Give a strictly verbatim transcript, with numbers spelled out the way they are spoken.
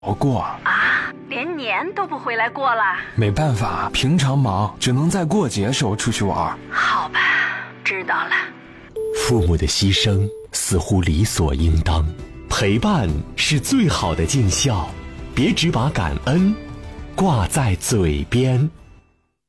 过啊，连年都不回来过了。 没办法，平常忙，只能在过节时候出去玩。 好吧，知道了。 父母的牺牲似乎理所应当，陪伴是最好的尽孝，别只把感恩挂在嘴边。